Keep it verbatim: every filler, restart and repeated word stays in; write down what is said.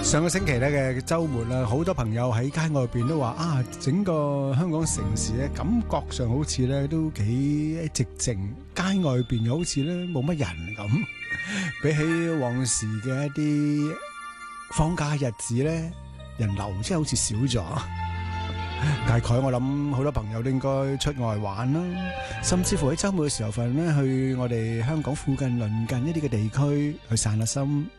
上個星期咧嘅週末啦，好多朋友喺街外邊都話啊，整個香港城市咧感覺上好似咧都幾寂靜，街外邊又好似咧冇乜人咁。比起往時嘅一啲放假日子咧，人流真係好似少咗。大概我諗好多朋友都應該出外玩啦，甚至乎喺週末嘅時候份咧去我哋香港附近鄰近一啲嘅地區去散下心。